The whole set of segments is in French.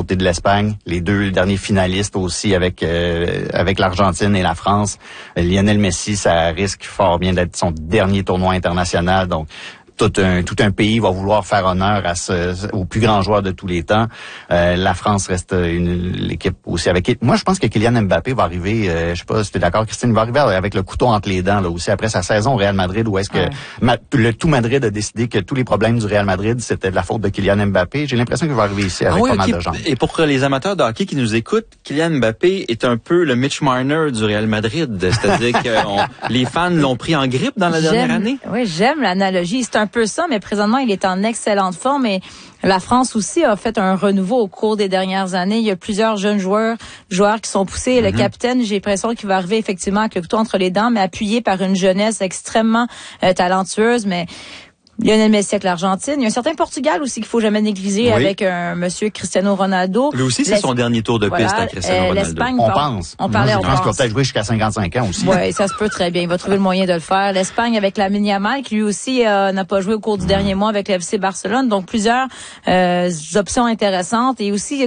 côté de l'Espagne. Les deux derniers finalistes aussi avec l'Argentine et la France. Lionel Messi, ça risque fort bien d'être son dernier tournoi international. Donc, tout un pays va vouloir faire honneur au plus grand joueur de tous les temps. La France reste l'équipe aussi avec. Moi, je pense que Kylian Mbappé va arriver. Je sais pas si tu es d'accord, Christine, il va arriver avec le couteau entre les dents là aussi après sa saison au Real Madrid, où est-ce que le tout Madrid a décidé que tous les problèmes du Real Madrid c'était de la faute de Kylian Mbappé. J'ai l'impression qu'il va arriver ici avec pas mal de gens. Et pour les amateurs de hockey qui nous écoutent, Kylian Mbappé est un peu le Mitch Marner du Real Madrid, c'est-à-dire que les fans l'ont pris en grippe dans la dernière année. Oui, j'aime l'analogie. C'est un peu ça, mais présentement, il est en excellente forme et la France aussi a fait un renouveau au cours des dernières années. Il y a plusieurs jeunes joueurs qui sont poussés. Le capitaine, j'ai l'impression qu'il va arriver effectivement avec le couteau entre les dents, mais appuyé par une jeunesse extrêmement talentueuse, mais Lionel Messi avec l'Argentine. Il y a un certain Portugal aussi qu'il faut jamais négliger avec un monsieur Cristiano Ronaldo. Lui aussi, c'est son dernier tour de piste à Cristiano Ronaldo. L'Espagne, on pense. On parlait, je pense qu'il va peut-être jouer jusqu'à 55 ans aussi. Oui, ça se peut très bien. Il va trouver le moyen de le faire. L'Espagne avec Lamine Yamal, qui lui aussi n'a pas joué au cours du dernier mois avec le FC Barcelone. Donc, plusieurs options intéressantes. Et aussi, il y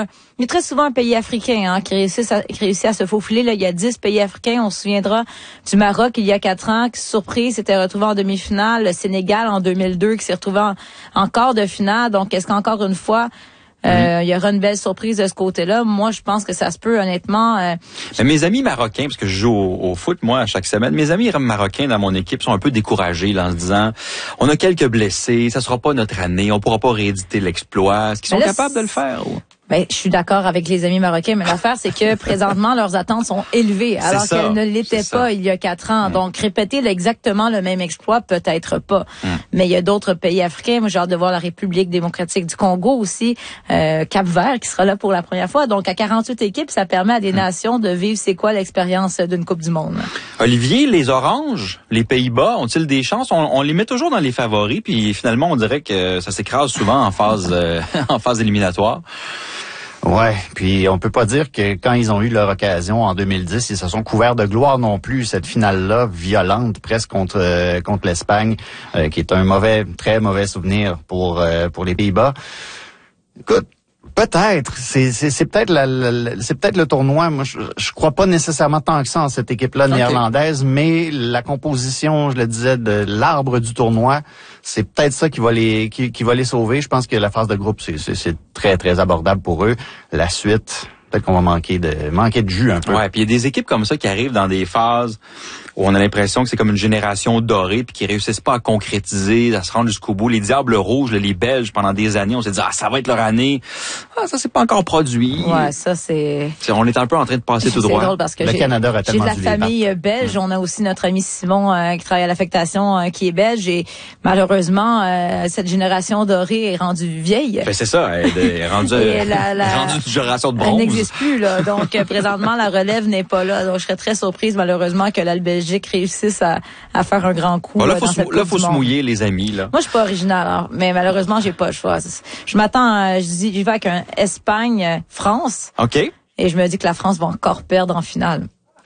a très souvent un pays africain qui réussit à se faufiler. Là, il y a 10 pays africains. On se souviendra du Maroc il y a 4 ans, qui surprise s'était retrouvé en demi-finale. Le Sénégal en 2002, qui s'est retrouvé en quart de finale. Donc, est-ce qu'encore une fois, il y aura une belle surprise de ce côté-là? Moi, je pense que ça se peut, honnêtement. Mais mes amis marocains, parce que je joue au foot, moi, chaque semaine, mes amis marocains dans mon équipe sont un peu découragés là, en se disant, on a quelques blessés, ça sera pas notre année, on pourra pas rééditer l'exploit. Est-ce qu'ils sont capables de le faire? Ben, je suis d'accord avec les amis marocains, mais l'affaire, c'est que présentement, leurs attentes sont élevées, alors qu'elles ne l'étaient pas il y a 4 ans. Donc, répéter exactement le même exploit, peut-être pas. Mais il y a d'autres pays africains. Moi, j'ai hâte de voir la République démocratique du Congo aussi, Cap-Vert, qui sera là pour la première fois. Donc, à 48 équipes, ça permet à des nations de vivre c'est quoi l'expérience d'une Coupe du Monde. Olivier, les Oranges, les Pays-Bas, ont-ils des chances? On les met toujours dans les favoris, puis finalement, on dirait que ça s'écrase souvent en phase éliminatoire. Ouais, puis on peut pas dire que quand ils ont eu leur occasion en 2010, ils se sont couverts de gloire non plus. Cette finale-là, violente, presque contre l'Espagne, qui est un très mauvais souvenir pour les Pays-Bas. Écoute, peut-être, c'est peut-être le tournoi. Moi, je crois pas nécessairement tant que ça en cette équipe-là néerlandaise, mais la composition, je le disais, de l'arbre du tournoi, c'est peut-être ça qui va les sauver. Je pense que la phase de groupe, c'est très très abordable pour eux. La suite, peut-être qu'on va manquer de jus un peu. Ouais, puis il y a des équipes comme ça qui arrivent dans des phases où on a l'impression que c'est comme une génération dorée puis qui réussissent pas à concrétiser, à se rendre jusqu'au bout. Les Diables Rouges, les Belges, pendant des années, on s'est dit ça va être leur année. Ça c'est pas encore produit. Ouais, ça c'est. On est un peu en train de passer tout droit. C'est drôle parce que le Canada a tellement j'ai de la famille belge. On a aussi notre ami Simon qui travaille à l'affectation qui est belge et malheureusement cette génération dorée est rendue vieille. Ben c'est ça, elle est rendue une génération de bronze. Elle n'existe plus là. Donc présentement la relève n'est pas là. Donc je serais très surprise malheureusement que la Belgique réussisse à faire un grand coup. Là, faut se mouiller, les amis, là. Moi, je suis pas originale, mais malheureusement, j'ai pas le choix. Je m'attends, j'y vais avec un Espagne-France. OK. Et je me dis que la France va encore perdre en finale.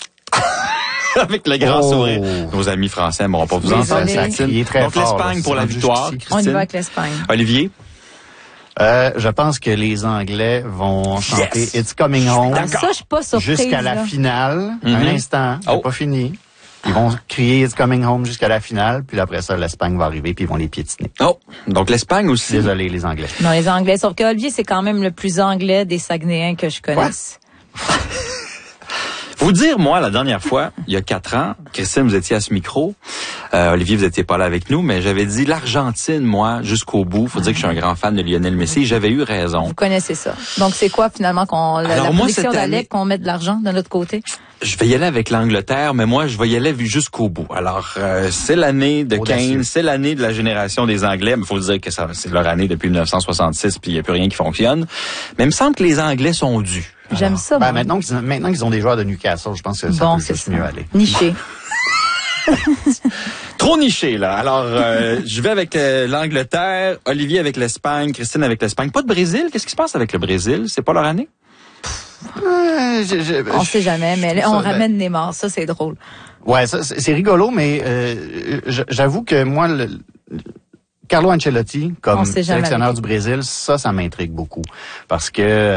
Avec le grand sourire. Nos amis français n'auront pas vous entendre. Donc, l'Espagne pour la victoire. On y va avec l'Espagne. Olivier? Je pense que les Anglais vont chanter It's Coming Home. Ça, je suis pas surprise. Jusqu'à la finale. Un instant. C'est pas fini. Ils vont crier It's Coming Home jusqu'à la finale, puis après ça, l'Espagne va arriver, puis ils vont les piétiner. Oh, donc l'Espagne aussi. Désolé, les Anglais. Non, les Anglais. Sauf que Olivier, c'est quand même le plus anglais des Saguenayens que je connaisse. Vous dire, moi, la dernière fois, il y a 4 ans, Christine, vous étiez à ce micro. Olivier, vous étiez pas là avec nous, mais j'avais dit l'Argentine, moi, jusqu'au bout. Faut dire que je suis un grand fan de Lionel Messi. J'avais eu raison. Vous connaissez ça. Donc, c'est quoi, finalement, la prédiction d'Alec, qu'on mette de l'argent de l'autre côté? Je vais y aller avec l'Angleterre, mais moi, je vais y aller jusqu'au bout. Alors, c'est l'année de Kane, c'est l'année de la génération des Anglais. Mais faut dire que c'est leur année depuis 1966, puis il n'y a plus rien qui fonctionne. Mais il me semble que les Anglais sont dus. J'aime ça. Maintenant qu'ils ont des joueurs de Newcastle, je pense que ça peut juste mieux aller. Niché. Trop niché, là. Alors, je vais avec l'Angleterre, Olivier avec l'Espagne, Christine avec l'Espagne. Pas de Brésil? Qu'est-ce qui se passe avec le Brésil? C'est pas leur année? On sait jamais, mais on ramène Neymar. Ça, c'est drôle. Ouais, ça, c'est rigolo, mais j'avoue que moi, Carlo Ancelotti, comme sélectionneur du Brésil, ça m'intrigue beaucoup. Parce que